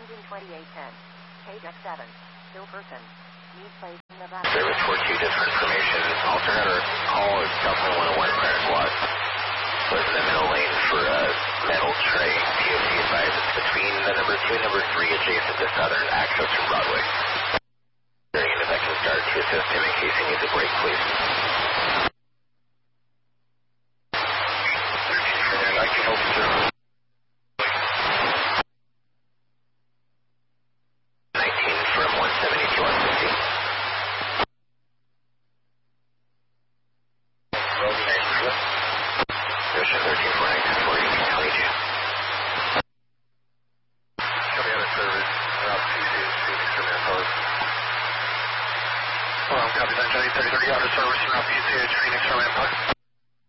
Engine 2810. KDEC 7. Still person. Need place in Nevada. Service 42, different information. Alternator call is Delta 101 Clarence Watts. Was in the middle lane for a metal tray. TOC advised it's between the number 2 and number 3 adjacent to Southern access from Broadway. During an effective start to assist him in case he needs a break, please. 13 for the 19 Open 0. 19 from 170 to 150. Ocean 13 for 19 for 1822.